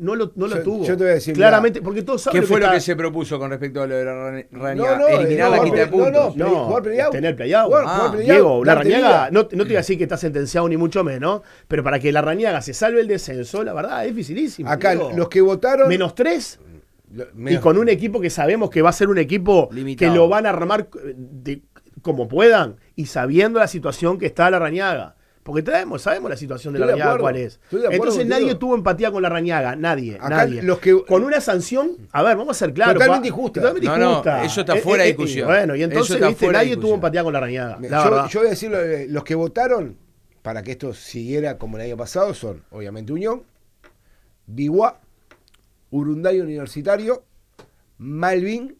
no lo tuvo. Yo te voy a decir, claramente, porque todos saben ¿Qué fue lo que está... se propuso con respecto a lo de la Rañaga? Eliminar la quita de puntos. No, jugar play-out. tener play-out. Jugar play-out, Diego, la darte Rañaga, vida. no te voy a decir que está sentenciado ni mucho menos, pero para que la Rañaga se salve el descenso, la verdad, es dificilísimo. Acá, Diego. los que votaron... -3. Y con un equipo que sabemos que va a ser un equipo limitado, que lo van a armar como puedan y sabiendo la situación que está la Rañaga. Porque sabemos la situación de la Rañaga cuál es. Entonces nadie tuvo empatía con la Rañaga, nadie. Con una sanción, a ver, vamos a ser claros. Totalmente injusta. Totalmente injusta. No, eso está fuera de discusión. Bueno, y entonces, nadie tuvo empatía con la Rañaga. Yo voy a decir, los que votaron para que esto siguiera como el año pasado son, obviamente, Unión, Biguá, Urunday Universitario, Malvin,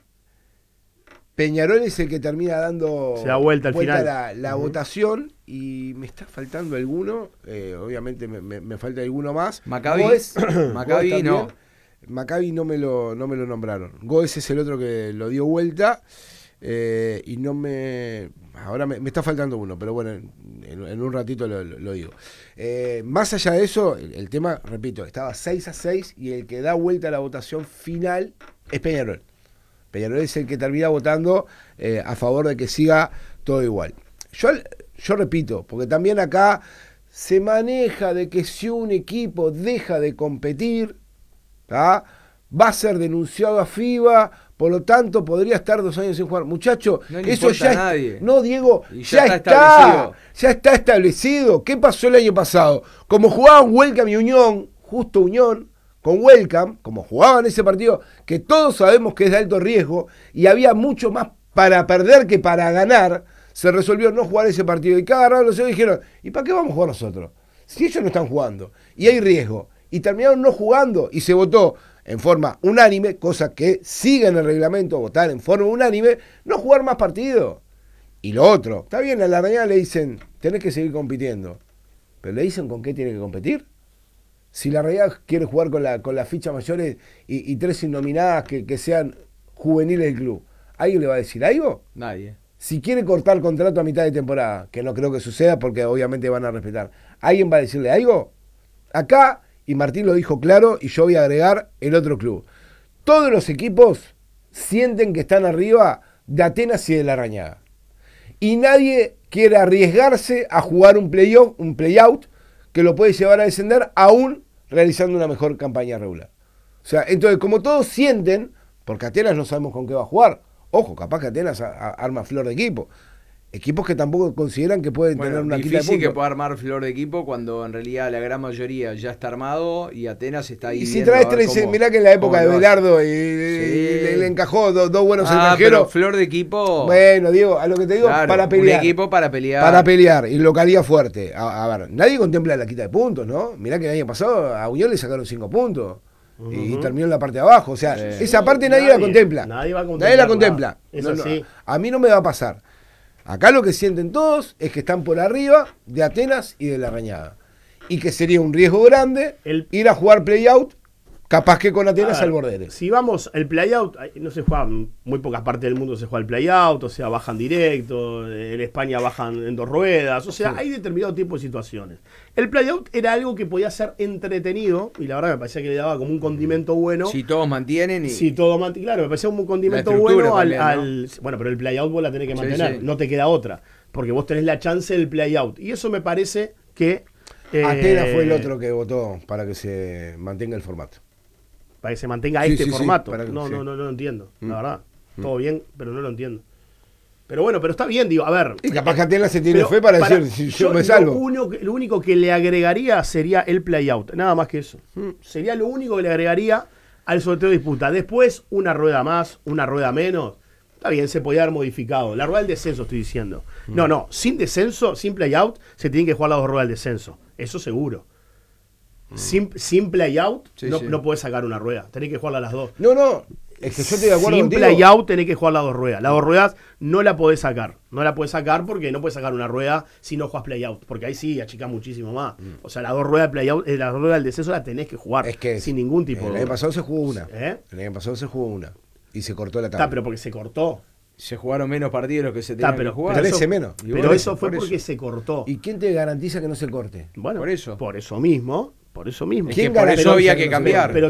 Peñarol es el que termina dando se da vuelta al final la votación, y me está faltando alguno, obviamente me falta alguno más. Maccabi, Maccabi no. Maccabi no me lo nombraron. Goes es el otro que lo dio vuelta, y ahora me está faltando uno, pero bueno, en un ratito lo digo. Más allá de eso, el tema, repito, estaba 6-6 y el que da vuelta a la votación final es Peñarol. Peñarol es el que termina votando a favor de que siga todo igual. Yo repito, porque también acá se maneja de que si un equipo deja de competir, ¿tá?, va a ser denunciado a FIBA, por lo tanto podría estar 2 años sin jugar. Muchacho, no eso ya a nadie. No, Diego, ya está establecido. ¿Qué pasó el año pasado? Como jugaban Welcome y Unión, justo Unión, con Welcome, como jugaban ese partido, que todos sabemos que es de alto riesgo, y había mucho más para perder que para ganar, se resolvió no jugar ese partido. Y cada rato los otros dijeron, ¿y para qué vamos a jugar nosotros? Si ellos no están jugando, y hay riesgo. Y terminaron no jugando, y se votó en forma unánime, cosa que sigue en el reglamento, votar en forma unánime, no jugar más partidos. Y lo otro, está bien, a la Rañaga le dicen, tenés que seguir compitiendo, pero le dicen con qué tiene que competir. Si la Rañaga quiere jugar con las fichas mayores y 3 innominadas que sean juveniles del club, ¿alguien le va a decir algo? Nadie. Si quiere cortar contrato a mitad de temporada, que no creo que suceda porque obviamente van a respetar, ¿alguien va a decirle algo? Acá, y Martín lo dijo claro, y yo voy a agregar el otro club. Todos los equipos sienten que están arriba de Atenas y de la Rañaga. Y nadie quiere arriesgarse a jugar un playoff, un playout, que lo puede llevar a descender aún realizando una mejor campaña regular. O sea, entonces, como todos sienten, porque Atenas no sabemos con qué va a jugar, ojo, capaz que Atenas arma flor de equipo. Equipos que tampoco consideran que pueden tener una quita de puntos. Difícil que pueda armar flor de equipo cuando en realidad la gran mayoría ya está armado y Atenas está ahí. Y si traes 3, mirá que en la época de Belardo y le encajó dos buenos extranjeros. Pero flor de equipo. Bueno, Diego, a lo que te digo, claro, para pelear. Un equipo para pelear. Para pelear, y lo que haría fuerte. A ver, nadie contempla la quita de puntos, ¿no? Mirá que el año pasado a Unión le sacaron 5 puntos. Y terminó en la parte de abajo. O sea, esa parte nadie la contempla. Nadie va a Nadie la contempla. Eso sí. A mí no me va a pasar. Acá lo que sienten todos es que están por arriba de Atenas y de la Rañaga. Y que sería un riesgo grande ir a jugar play-out, capaz que con Atenas al bordere. Si vamos, el play-out, no se juega, muy pocas partes del mundo se juega el play-out, o sea, bajan directo, en España bajan en 2 ruedas, o sea, hay determinado tipo de situaciones. El play-out era algo que podía ser entretenido, y la verdad me parecía que le daba como un condimento bueno. Si todos mantienen. Claro, me parecía un condimento bueno también, ¿no? Bueno, pero el play-out vos la tenés que mantener, no te queda otra, porque vos tenés la chance del play-out. Y eso me parece que... Atenas fue el otro que votó para que se mantenga el formato. Para que se mantenga formato. No lo entiendo, la verdad. Todo bien, pero no lo entiendo. Pero bueno, pero está bien, digo, a ver. Y capaz que Atenas se tiene fe para decir, si yo me salvo. Lo único que le agregaría sería el play-out, nada más que eso. Sería lo único que le agregaría al sorteo de disputa. Después, una rueda más, una rueda menos. Está bien, se podía haber modificado. La rueda del descenso, estoy diciendo. No, sin descenso, sin play-out, se tienen que jugar las 2 ruedas del descenso. Eso seguro. Sin play-out, no podés sacar una rueda. Tenés que jugarla las 2. No. Es que yo estoy de acuerdo sin contigo. play-out tenés que jugar las 2 ruedas. Las 2 ruedas no la podés sacar. No la podés sacar porque no podés sacar una rueda si no jugás play-out. Porque ahí sí achicás muchísimo más. O sea, las 2 ruedas de play-out, las 2 ruedas del descenso las tenés que jugar. Es que sin ningún tipo de... El año pasado se jugó una. El año pasado se jugó una. Y se cortó la tabla. Pero porque se cortó. Se jugaron menos partidos de los que se tenían que jugar. 13 menos. Pero eso fue porque se cortó. ¿Y quién te garantiza que no se corte? Bueno, por eso mismo. Es que por eso había que cambiar.